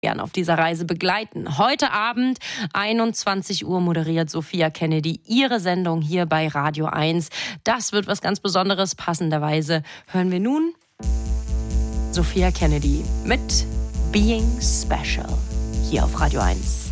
gern auf dieser Reise begleiten. Heute Abend 21 Uhr moderiert Sophia Kennedy ihre Sendung hier bei Radio 1. Das wird was ganz Besonderes. Passenderweise hören wir nun Sophia Kennedy mit Being Special hier auf Radio 1.